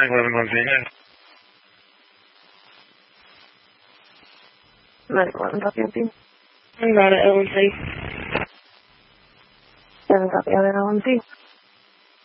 puede conseguir. Vale, ¿cuánto tiempo? Vale, algún sí. ¿Te rápido de algún sí?